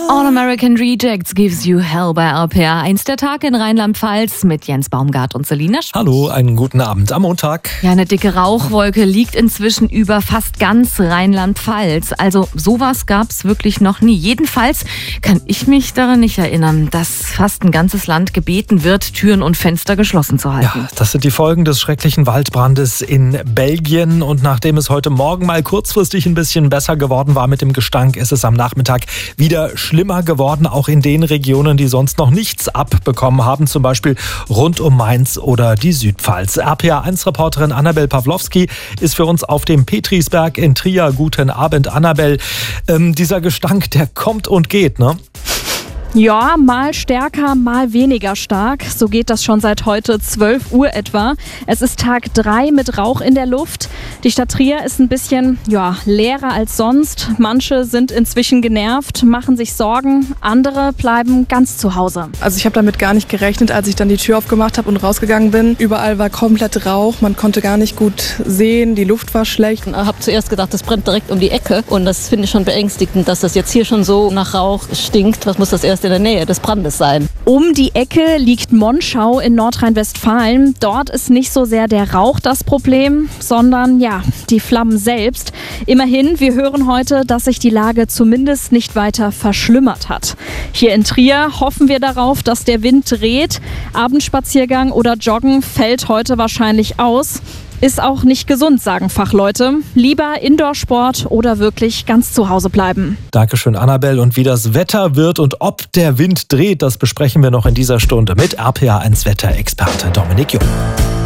All American Rejects gives you hell bei RPA 1. Der Tag in Rheinland-Pfalz mit Jens Baumgart und Selina Schmidt. Hallo, einen guten Abend am Montag. Ja, eine dicke Rauchwolke liegt inzwischen über fast ganz Rheinland-Pfalz. Also sowas gab's wirklich noch nie. Jedenfalls kann ich mich daran nicht erinnern, dass fast ein ganzes Land gebeten wird, Türen und Fenster geschlossen zu halten. Ja, das sind die Folgen des schrecklichen Waldbrandes in Belgien. Und nachdem es heute Morgen mal kurzfristig ein bisschen besser geworden war mit dem Gestank, ist es am Nachmittag wieder schlimmer geworden, auch in den Regionen, die sonst noch nichts abbekommen haben, zum Beispiel rund um Mainz oder die Südpfalz. RPA1-Reporterin Annabel Pawlowski ist für uns auf dem Petrisberg in Trier. Guten Abend, Annabel. Dieser Gestank, der kommt und geht, ne? Ja, mal stärker, mal weniger stark. So geht das schon seit heute 12 Uhr etwa. Es ist Tag 3 mit Rauch in der Luft. Die Stadt Trier ist ein bisschen leerer als sonst. Manche sind inzwischen genervt, machen sich Sorgen. Andere bleiben ganz zu Hause. Also ich habe damit gar nicht gerechnet, als ich dann die Tür aufgemacht habe und rausgegangen bin. Überall war komplett Rauch, man konnte gar nicht gut sehen, die Luft war schlecht. Ich habe zuerst gedacht, das brennt direkt um die Ecke. Und das finde ich schon beängstigend, dass das jetzt hier schon so nach Rauch stinkt. Was muss das erst in der Nähe des Brandes sein? Um die Ecke liegt Monschau in Nordrhein-Westfalen. Dort ist nicht so sehr der Rauch das Problem, sondern die Flammen selbst. Immerhin, wir hören heute, dass sich die Lage zumindest nicht weiter verschlimmert hat. Hier in Trier hoffen wir darauf, dass der Wind dreht. Abendspaziergang oder Joggen fällt heute wahrscheinlich aus. Ist auch nicht gesund, sagen Fachleute. Lieber Indoorsport oder wirklich ganz zu Hause bleiben. Dankeschön, Annabel. Und wie das Wetter wird und ob der Wind dreht, das besprechen wir noch in dieser Stunde mit RPA1-Wetterexperte Dominik Jung.